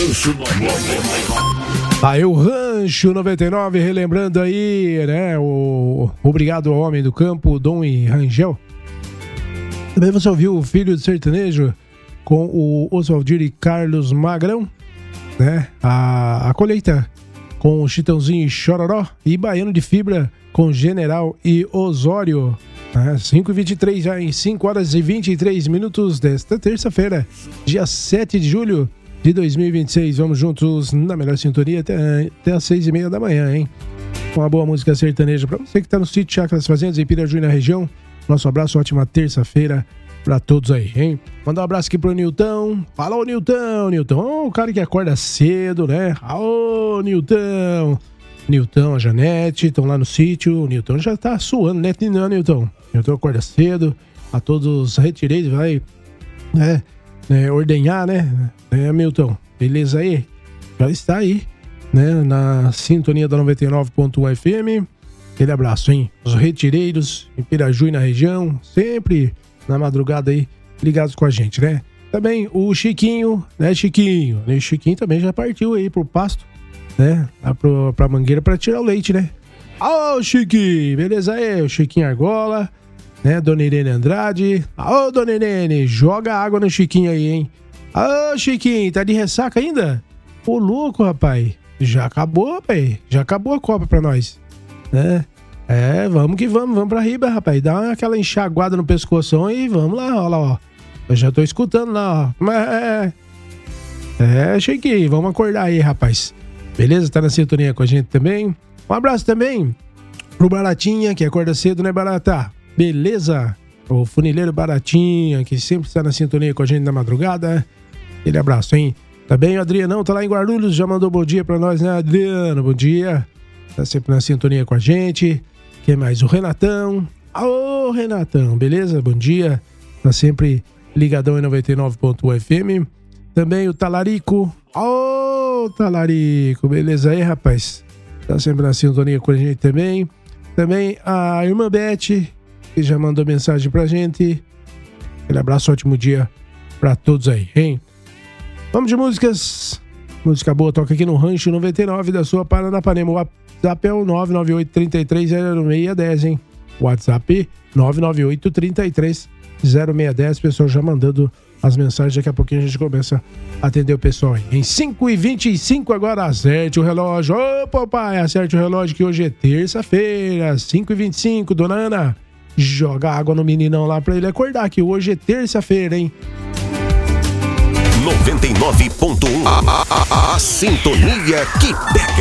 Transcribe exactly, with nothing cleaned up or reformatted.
Rancho noventa e nove. Aí o Rancho noventa e nove, relembrando aí, né, o Obrigado ao Homem do Campo, Dom e Rangel. Também você ouviu o Filho do Sertanejo com o Oswaldir e Carlos Magrão, né, a, a colheita com o Chitãozinho e Chororó, e Baiano de Fibra com General e Osório. Ah, cinco e vinte e três, já em cinco horas e vinte e três minutos desta terça-feira, dia sete de julho de dois mil e vinte e seis. Vamos juntos na melhor sintonia até, até às seis e meia da manhã, hein? Com uma boa música sertaneja para você que está no sítio Chácaras Fazendas em Piraju e na região. Nosso abraço, ótima terça-feira para todos aí, hein? Mandar um abraço aqui pro Nilton. Falou, Nilton, Nilton. Oh, o cara que acorda cedo, né? Ô, Nilton. Nilton, a Janete, estão lá no sítio. O Nilton já tá suando, né? Não, Nilton. Nilton acorda cedo. A todos os retireiros vai, né, né, ordenhar, né? É, Milton, beleza aí? Já está aí, né? Na sintonia da noventa e nove ponto um F M. Aquele abraço, hein? Os retireiros em Piraju e na região, sempre na madrugada aí, ligados com a gente, né? Também o Chiquinho, né, Chiquinho? O Chiquinho também já partiu aí pro pasto, né? Lá pro, pra mangueira pra tirar o leite, né? Ô, Chiquinho, beleza aí? O Chiquinho Argola, né? Dona Irene Andrade. Ô, Dona Irene, joga água no Chiquinho aí, hein? Ô, Chiquinho, tá de ressaca ainda? Ô, louco, rapaz. Já acabou, rapaz. Já acabou a Copa pra nós, né? É, vamos que vamos, vamos pra riba, rapaz. Dá aquela enxaguada no pescoção e vamos lá, ó lá, ó. Eu já tô escutando lá, ó. É, é, Chiquinho, vamos acordar aí, rapaz. Beleza? Tá na sintonia com a gente também. Um abraço também pro Baratinha, que acorda cedo, né, Barata? Beleza? O funileiro Baratinha, que sempre está na sintonia com a gente na madrugada. Aquele abraço, hein? Também o Adrianão tá lá em Guarulhos, já mandou bom dia pra nós, né, Adriano? Bom dia. Tá sempre na sintonia com a gente. Quem mais? O Renatão. Ô, Renatão, beleza? Bom dia. Tá sempre ligadão em noventa e nove ponto um F M. Também o Talarico. Ô, Talarico, beleza aí, rapaz? Tá sempre na sintonia com a gente também. Também a irmã Beth, que já mandou mensagem pra gente. Aquele abraço, ótimo dia pra todos aí, hein? Vamos de músicas. Música boa, toca aqui no Rancho noventa e nove da sua Paranapanema. O WhatsApp é o nove nove oito, três três zero seis um zero, hein? WhatsApp nove nove oito, três três zero seis um zero. Pessoal já mandando as mensagens. Daqui a pouquinho a gente começa a atender o pessoal aí. Em cinco e vinte e cinco agora, acerte o relógio. Ô, papai, acerte o relógio que hoje é terça-feira, cinco e vinte e cinco. Dona Ana, joga água no meninão lá pra ele acordar, que hoje é terça-feira, hein? noventa e nove ponto um. A, a, a, a sintonia que pega.